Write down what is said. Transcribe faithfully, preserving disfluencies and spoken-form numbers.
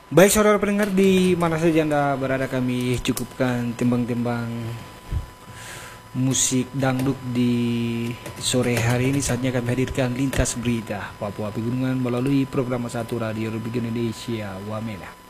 Baik saudara pendengar, di mana saja Anda berada, kami cukupkan timbang-timbang musik dangdut di sore hari ini. Saatnya kami hadirkan Lintas Berita Papua Pegunungan melalui program satu Radio Republik Indonesia Wamena.